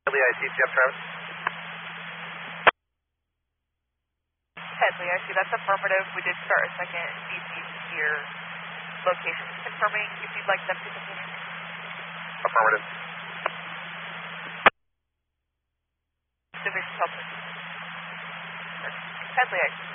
I see. Jeff Travis. Headley, I see. That's affirmative. We did start a second DC here. Location confirming if you'd like them to continue. Affirmative. Division Headley, I see.